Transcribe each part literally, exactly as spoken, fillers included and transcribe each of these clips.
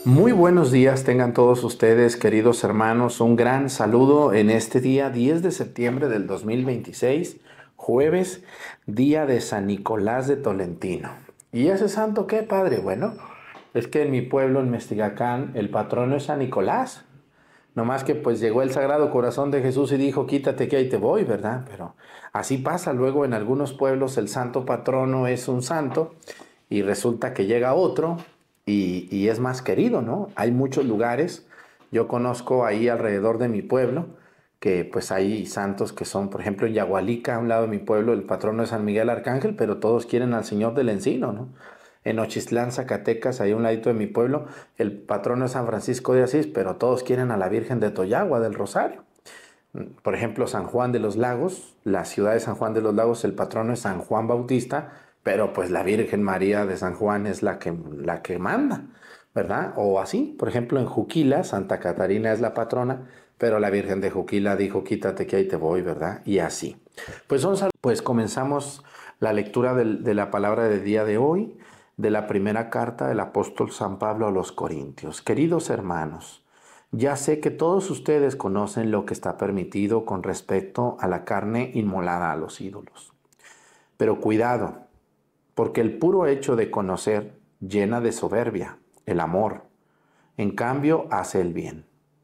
Muy buenos días tengan todos ustedes, queridos hermanos. Un gran saludo en este día diez de septiembre del dos mil veintiséis, jueves, día de San Nicolás de Tolentino. ¿Y ese santo qué, padre? Bueno, es que en mi pueblo, en Mestigacán, el patrono es San Nicolás. No más que pues llegó el Sagrado Corazón de Jesús y dijo, quítate que ahí te voy, ¿verdad? Pero así pasa luego en algunos pueblos, el santo patrono es un santo y resulta que llega otro y, y es más querido, ¿no? Hay muchos lugares, yo conozco ahí alrededor de mi pueblo, que pues hay santos que son, por ejemplo, en Yagualica, a un lado de mi pueblo, el patrono es San Miguel Arcángel, pero todos quieren al Señor del Encino, ¿no? En Ochistlán, Zacatecas, ahí a un ladito de mi pueblo, el patrono es San Francisco de Asís, pero todos quieren a la Virgen de Toyagua, del Rosario. Por ejemplo, San Juan de los Lagos, la ciudad de San Juan de los Lagos, el patrono es San Juan Bautista, pero pues la Virgen María de San Juan es la que, la que manda, ¿verdad? O así, por ejemplo, en Juquila, Santa Catarina es la patrona, pero la Virgen de Juquila dijo, quítate que ahí te voy, ¿verdad? Y así. Pues, son, pues comenzamos la lectura del, de la palabra del día de hoy, de la primera carta del apóstol San Pablo a los Corintios. Queridos hermanos, ya sé que todos ustedes conocen lo que está permitido con respecto a la carne inmolada a los ídolos. Pero cuidado, porque el puro hecho de conocer llena de soberbia el amor, en cambio hace el bien.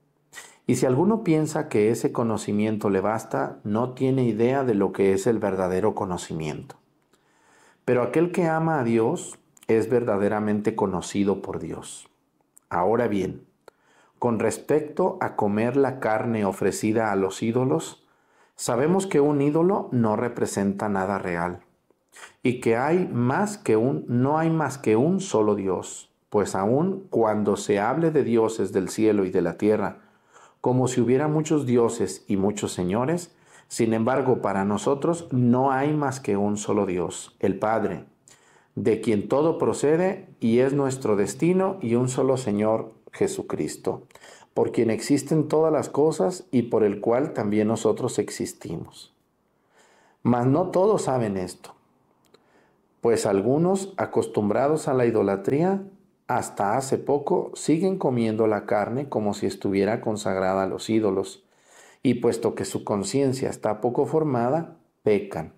Y si alguno piensa que ese conocimiento le basta, no tiene idea de lo que es el verdadero conocimiento. Pero aquel que ama a Dios es verdaderamente conocido por Dios. Ahora bien, con respecto a comer la carne ofrecida a los ídolos, sabemos que un ídolo no representa nada real y que hay más que un, no hay más que un solo Dios, pues aun cuando se hable de dioses del cielo y de la tierra, como si hubiera muchos dioses y muchos señores, sin embargo para nosotros no hay más que un solo Dios, el Padre, de quien todo procede y es nuestro destino, y un solo Señor, Jesucristo, por quien existen todas las cosas y por el cual también nosotros existimos. Mas no todos saben esto, pues algunos, acostumbrados a la idolatría, hasta hace poco siguen comiendo la carne como si estuviera consagrada a los ídolos, y puesto que su conciencia está poco formada, pecan.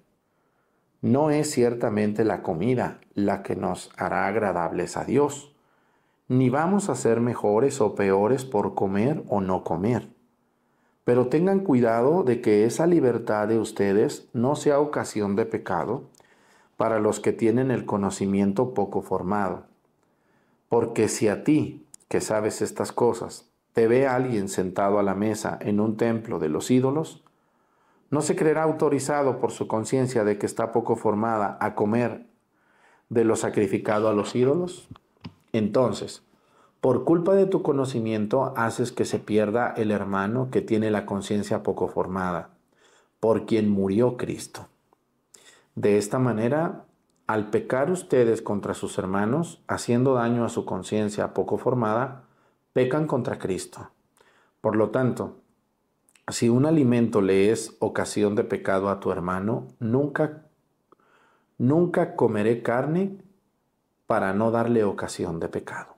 No es ciertamente la comida la que nos hará agradables a Dios, ni vamos a ser mejores o peores por comer o no comer. Pero tengan cuidado de que esa libertad de ustedes no sea ocasión de pecado para los que tienen el conocimiento poco formado. Porque si a ti, que sabes estas cosas, te ve alguien sentado a la mesa en un templo de los ídolos, ¿no se creerá autorizado por su conciencia de que está poco formada a comer de lo sacrificado a los ídolos? Entonces, por culpa de tu conocimiento haces que se pierda el hermano que tiene la conciencia poco formada, por quien murió Cristo. De esta manera, al pecar ustedes contra sus hermanos, haciendo daño a su conciencia poco formada, pecan contra Cristo. Por lo tanto, si un alimento le es ocasión de pecado a tu hermano, nunca, nunca comeré carne para no darle ocasión de pecado.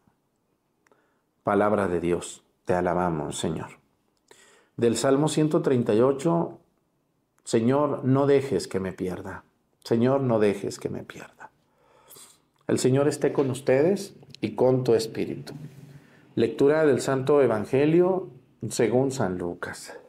Palabra de Dios, te alabamos, Señor. Del Salmo ciento treinta y ocho, Señor, no dejes que me pierda. Señor, no dejes que me pierda. El Señor esté con ustedes y con tu espíritu. Lectura del Santo Evangelio según San Lucas.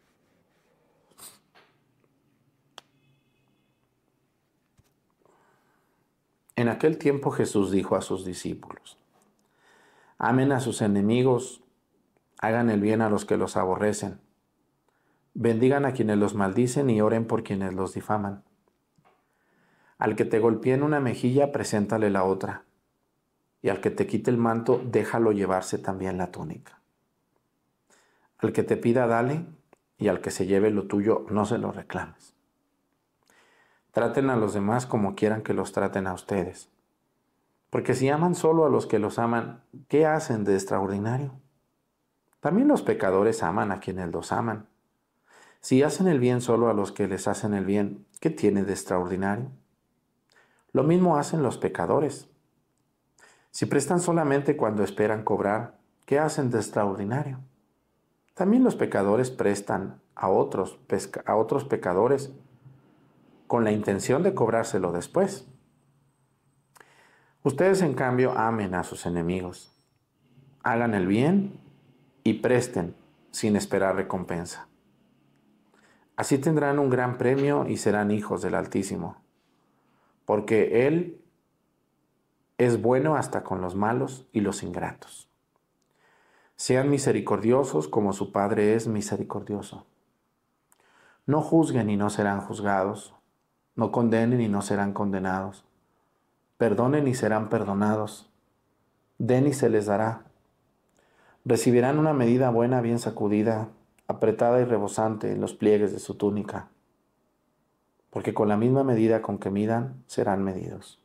En aquel tiempo Jesús dijo a sus discípulos: amen a sus enemigos, hagan el bien a los que los aborrecen, bendigan a quienes los maldicen y oren por quienes los difaman. Al que te golpee en una mejilla, preséntale la otra, y al que te quite el manto, déjalo llevarse también la túnica. Al que te pida, dale, y al que se lleve lo tuyo, no se lo reclames. Traten a los demás como quieran que los traten a ustedes. Porque si aman solo a los que los aman, ¿qué hacen de extraordinario? También los pecadores aman a quienes los aman. Si hacen el bien solo a los que les hacen el bien, ¿qué tiene de extraordinario? Lo mismo hacen los pecadores. Si prestan solamente cuando esperan cobrar, ¿qué hacen de extraordinario? También los pecadores prestan a otros, a otros pecadores con la intención de cobrárselo después. Ustedes, en cambio, amen a sus enemigos, hagan el bien y presten sin esperar recompensa. Así tendrán un gran premio y serán hijos del Altísimo, porque Él es bueno hasta con los malos y los ingratos. Sean misericordiosos como su Padre es misericordioso. No juzguen y no serán juzgados. No condenen y no serán condenados. Perdonen y serán perdonados. Den y se les dará. Recibirán una medida buena, bien sacudida, apretada y rebosante en los pliegues de su túnica. Porque con la misma medida con que midan, serán medidos.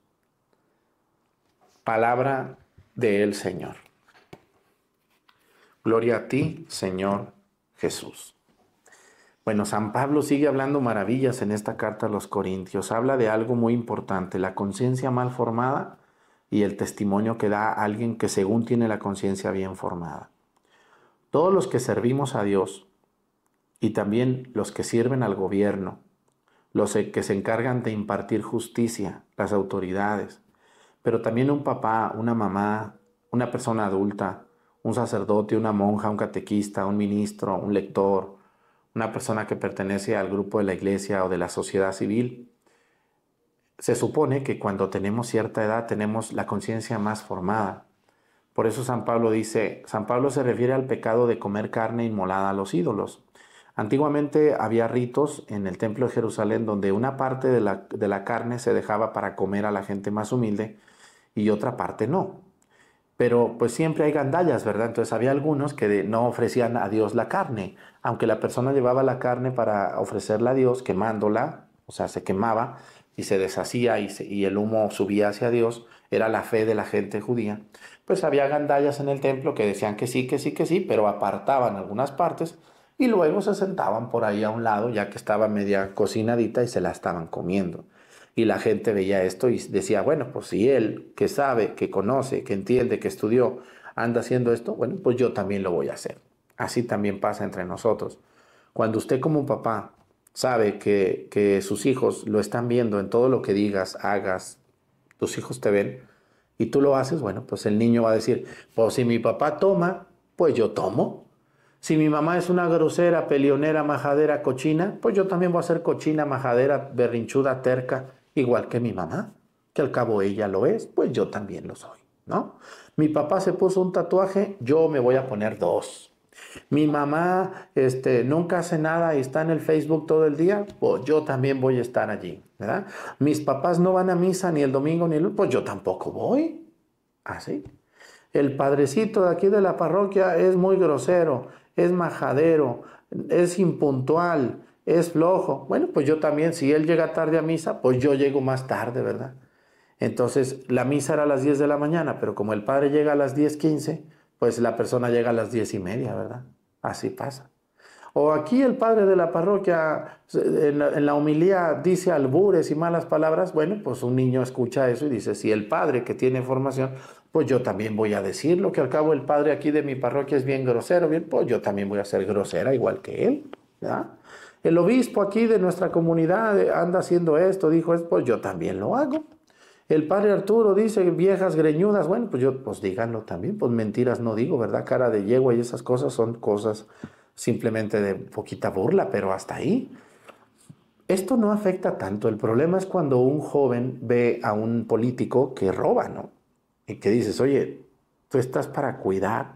Palabra del Señor. Gloria a ti, Señor Jesús. Bueno, San Pablo sigue hablando maravillas en esta carta a los Corintios. Habla de algo muy importante, la conciencia mal formada y el testimonio que da alguien que según tiene la conciencia bien formada. Todos los que servimos a Dios y también los que sirven al gobierno, los que se encargan de impartir justicia, las autoridades, pero también un papá, una mamá, una persona adulta, un sacerdote, una monja, un catequista, un ministro, un lector, una persona que pertenece al grupo de la iglesia o de la sociedad civil. Se supone que cuando tenemos cierta edad tenemos la conciencia más formada. Por eso San Pablo dice, San Pablo se refiere al pecado de comer carne inmolada a los ídolos. Antiguamente había ritos en el templo de Jerusalén donde una parte de la, de la carne se dejaba para comer a la gente más humilde y otra parte no. Pero pues siempre hay gandallas, ¿verdad? Entonces había algunos que no ofrecían a Dios la carne, aunque la persona llevaba la carne para ofrecerla a Dios, quemándola, o sea, se quemaba y se deshacía y, se, y el humo subía hacia Dios, era la fe de la gente judía. Pues había gandallas en el templo que decían que sí, que sí, que sí, pero apartaban algunas partes y luego se sentaban por ahí a un lado, ya que estaba media cocinadita y se la estaban comiendo. Y la gente veía esto y decía, bueno, pues si él, que sabe, que conoce, que entiende, que estudió, anda haciendo esto, bueno, pues yo también lo voy a hacer. Así también pasa entre nosotros. Cuando usted como papá sabe que, que sus hijos lo están viendo en todo lo que digas, hagas, tus hijos te ven, y tú lo haces, bueno, pues el niño va a decir, pues si mi papá toma, pues yo tomo. Si mi mamá es una grosera, peleonera, majadera, cochina, pues yo también voy a ser cochina, majadera, berrinchuda, terca, igual que mi mamá, que al cabo ella lo es, pues yo también lo soy, ¿no? Mi papá se puso un tatuaje, yo me voy a poner dos. Mi mamá este, nunca hace nada y está en el Facebook todo el día, pues yo también voy a estar allí, ¿verdad? Mis papás no van a misa ni el domingo ni el lunes, pues yo tampoco voy. Así. El padrecito de aquí de la parroquia es muy grosero, es majadero, es impuntual, es flojo. Bueno, pues yo también, si él llega tarde a misa, pues yo llego más tarde, ¿verdad? Entonces, la misa era a las diez de la mañana, pero como el padre llega a las diez quince, pues la persona llega a las diez y media, ¿verdad? Así pasa. O aquí el padre de la parroquia en la, en la homilía dice albures y malas palabras. Bueno, pues un niño escucha eso y dice, si el padre que tiene formación, pues yo también voy a decirlo, que al cabo el padre aquí de mi parroquia es bien grosero, bien, pues yo también voy a ser grosera igual que él, ¿verdad? El obispo aquí de nuestra comunidad anda haciendo esto, dijo esto, pues yo también lo hago. El padre Arturo dice viejas greñudas, bueno, pues yo, pues díganlo también, pues mentiras no digo, ¿verdad? Cara de yegua y esas cosas son cosas simplemente de poquita burla, pero hasta ahí. Esto no afecta tanto, el problema es cuando un joven ve a un político que roba, ¿no? Y que dices, oye, tú estás para cuidar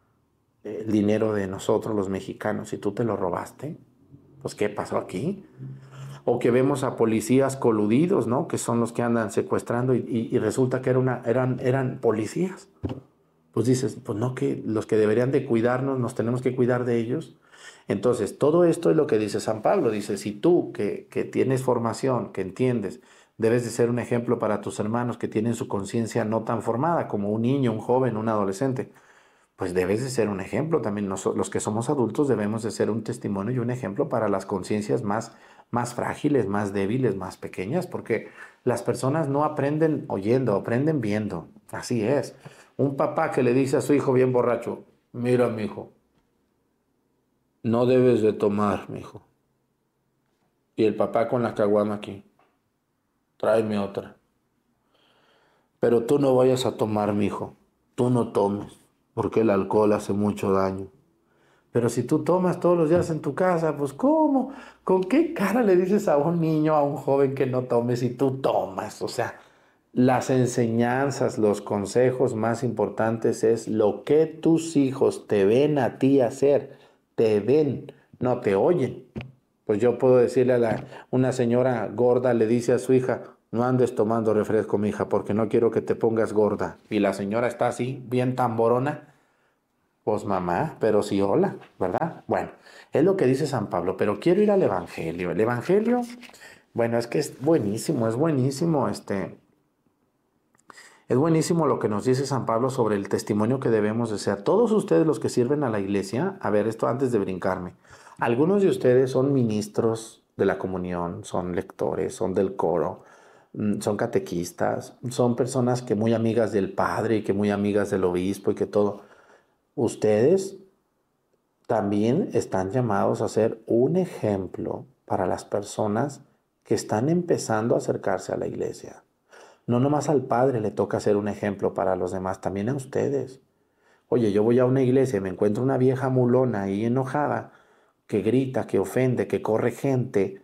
el dinero de nosotros los mexicanos y tú te lo robaste, pues ¿qué pasó aquí? O que vemos a policías coludidos, ¿no? Que son los que andan secuestrando y, y, y resulta que era una, eran, eran policías. Pues dices, pues no, que los que deberían de cuidarnos, nos tenemos que cuidar de ellos. Entonces, todo esto es lo que dice San Pablo. Dice, si tú que, que tienes formación, que entiendes, debes de ser un ejemplo para tus hermanos que tienen su conciencia no tan formada, como un niño, un joven, un adolescente, pues debes de ser un ejemplo. También nosotros, los que somos adultos, debemos de ser un testimonio y un ejemplo para las conciencias más más frágiles, más débiles, más pequeñas, porque las personas no aprenden oyendo, aprenden viendo. Así es. Un papá que le dice a su hijo bien borracho, mira, mi hijo, no debes de tomar, mi hijo. Y el papá con la caguama aquí, tráeme otra. Pero tú no vayas a tomar, mi hijo. Tú no tomes, porque el alcohol hace mucho daño. Pero si tú tomas todos los días en tu casa, pues ¿cómo? ¿Con qué cara le dices a un niño, a un joven que no tome si tú tomas? O sea, las enseñanzas, los consejos más importantes es lo que tus hijos te ven a ti hacer. Te ven, no te oyen. Pues yo puedo decirle a la, una señora gorda, le dice a su hija, no andes tomando refresco, mi hija, porque no quiero que te pongas gorda. Y la señora está así, bien tamborona. Pues mamá, pero sí, hola, ¿verdad? Bueno, es lo que dice San Pablo, pero quiero ir al Evangelio. El Evangelio, bueno, es que es buenísimo, es buenísimo, este, es buenísimo lo que nos dice San Pablo sobre el testimonio que debemos de ser. Todos ustedes los que sirven a la iglesia, a ver, esto antes de brincarme, algunos de ustedes son ministros de la comunión, son lectores, son del coro, mm, son catequistas, son personas que muy amigas del padre y que muy amigas del obispo y que todo. Ustedes también están llamados a ser un ejemplo para las personas que están empezando a acercarse a la iglesia. No nomás al padre le toca ser un ejemplo para los demás, también a ustedes. Oye, yo voy a una iglesia y me encuentro una vieja mulona ahí enojada, que grita, que ofende, que corre gente,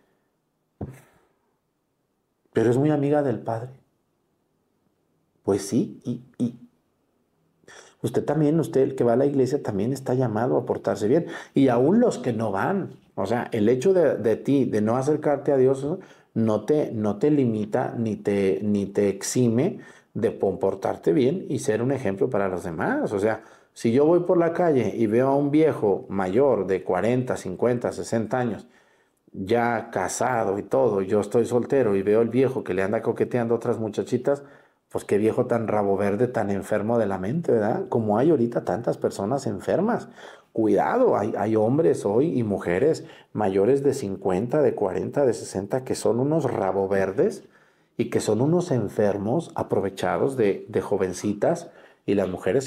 pero es muy amiga del padre. Pues sí, y, y usted también, usted el que va a la iglesia también está llamado a portarse bien. Y aún los que no van, o sea, el hecho de, de ti, de no acercarte a Dios, ¿no? no te, no te limita ni te, ni te exime de comportarte bien y ser un ejemplo para los demás. O sea, si yo voy por la calle y veo a un viejo mayor de cuarenta, cincuenta, sesenta años, ya casado y todo, yo estoy soltero y veo al viejo que le anda coqueteando a otras muchachitas, pues qué viejo tan rabo verde, tan enfermo de la mente, ¿verdad? Como hay ahorita tantas personas enfermas. Cuidado, hay, hay hombres hoy y mujeres mayores de cincuenta, de cuarenta, de sesenta que son unos rabo verdes y que son unos enfermos aprovechados de, de jovencitas y las mujeres